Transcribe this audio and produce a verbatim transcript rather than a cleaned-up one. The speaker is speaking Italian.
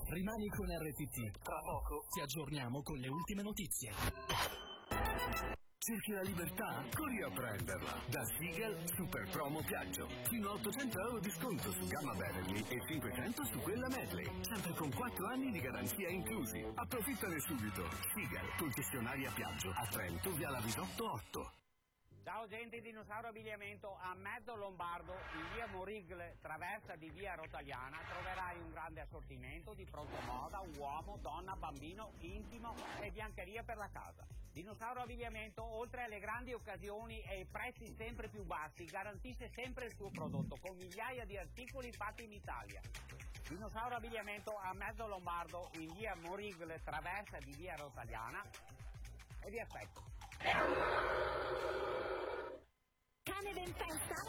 Rimani con R T T. Tra poco ti aggiorniamo con le ultime notizie. Cerchi la libertà? Corri a prenderla! Da Seagal Super Promo Viaggio. Fino a ottocento euro di sconto su gamma Beverly e cinquecento su quella Medley. Sempre con quattro anni di garanzia inclusi. Approfittane subito. Seagal, concessionaria Piaggio. A Trento, via Lavisotto otto. Ciao gente, Dinosauro Abbigliamento a Mezzo Lombardo, in via Morigle, traversa di via Rotagliana, troverai un grande assortimento di pronto moda, uomo, donna, bambino, intimo e biancheria per la casa. Dinosauro Abbigliamento, oltre alle grandi occasioni e ai prezzi sempre più bassi, garantisce sempre il suo prodotto con migliaia di articoli fatti in Italia. Dinosauro Abbigliamento a Mezzo Lombardo, in via Morigle, traversa di via Rotagliana, e vi aspetto. Cane ben festa?